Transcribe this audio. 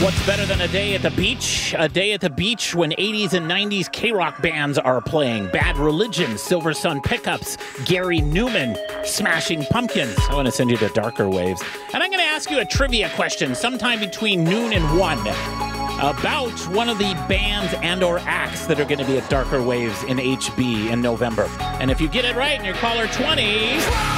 What's better than a day at the beach? A day at the beach when 80s and 90s K-rock bands are playing. Bad Religion, Silver Sun Pickups, Gary Newman, Smashing Pumpkins. I want to send you to Darker Waves. And I'm going to ask you a trivia question sometime between noon and 1 about one of the bands and or acts that are going to be at Darker Waves in HB in November. And if you get it right and you're caller 20...